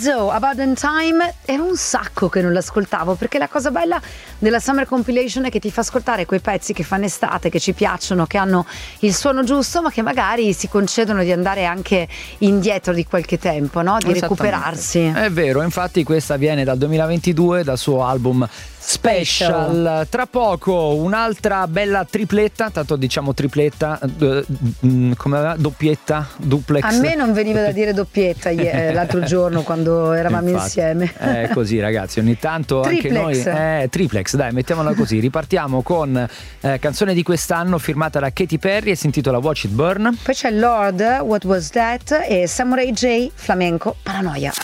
Lizzo, About That Time, era un sacco che non l'ascoltavo, perché la cosa bella della Summer Compilation è che ti fa ascoltare quei pezzi che fanno estate, che ci piacciono, che hanno il suono giusto, ma che magari si concedono di andare anche indietro di qualche tempo, no? Di recuperarsi. È vero, infatti questa viene dal 2022, dal suo album Special. Tra poco un'altra bella tripletta, tanto diciamo tripletta, come doppietta, duplex. A me non veniva da dire doppietta l'altro giorno quando eravamo insieme. È così ragazzi, ogni tanto triplex. Anche noi triplex, dai, mettiamola così. Ripartiamo con canzone di quest'anno firmata da Katy Perry e si intitola Watch It Burn. Poi c'è Lord, What Was That, e Samurai J, Flamenco, Paranoia.